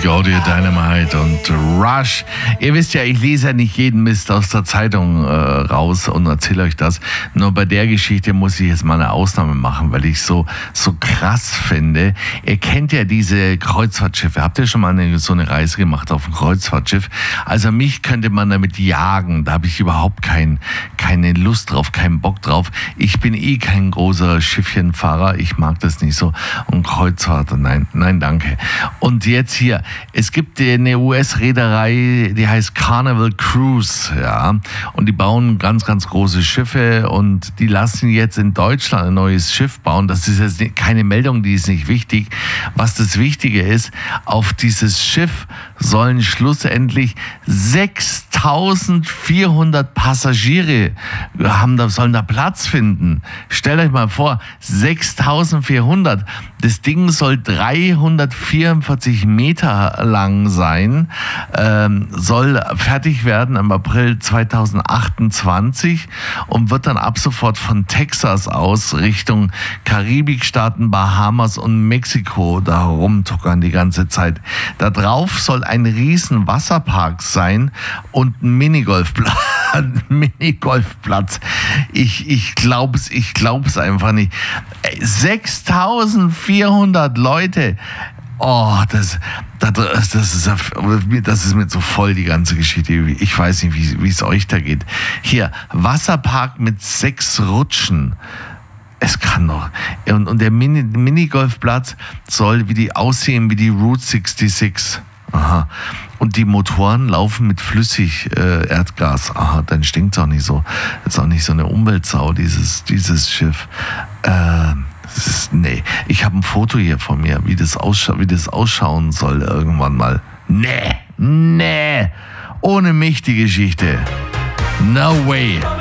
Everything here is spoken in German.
Claudia Dynamite und Rush. Ihr wisst ja, ich lese ja nicht jeden Mist aus der Zeitung raus und erzähle euch das. Nur bei der Geschichte muss ich jetzt mal eine Ausnahme machen, weil ich so krass finde. Ihr kennt ja diese Kreuzfahrtschiffe. Habt ihr schon mal so eine Reise gemacht auf ein Kreuzfahrtschiff? Also mich könnte man damit jagen. Da habe ich überhaupt keine Lust drauf, keinen Bock drauf. Ich bin kein großer Schiffchenfahrer. Ich mag das nicht so. Und Kreuzfahrt, nein, danke. Und jetzt hier, es gibt eine US-Reederei, die heißt Carnival Cruise, ja, und die bauen ganz große Schiffe und die lassen jetzt in Deutschland ein neues Schiff bauen. Das ist jetzt keine Meldung, die ist nicht wichtig. Was das Wichtige ist, auf dieses Schiff sollen schlussendlich 6.400 Passagiere sollen da Platz finden. Stellt euch mal vor, 6.400. Das Ding soll 344 Meter lang sein, soll fertig werden im April 2028 und wird dann ab sofort von Texas aus Richtung Karibikstaaten, Bahamas und Mexiko da rumtuckern die ganze Zeit. Da drauf soll ein riesen Wasserpark sein und ein Minigolfplatz. Ich glaub's einfach nicht. 6.400 Leute. Oh, das ist mir so voll, die ganze Geschichte. Ich weiß nicht, wie es euch da geht. Hier, Wasserpark mit 6 Rutschen. Es kann doch. Und der Minigolfplatz soll aussehen wie die Route 66. Aha. Und die Motoren laufen mit Flüssig-Erdgas. Aha, dann stinkt's auch nicht so. Das ist auch nicht so eine Umweltsau, dieses Schiff. Nee, ich habe ein Foto hier von mir, wie das ausschauen soll irgendwann mal. Nee, ohne mich die Geschichte. No way.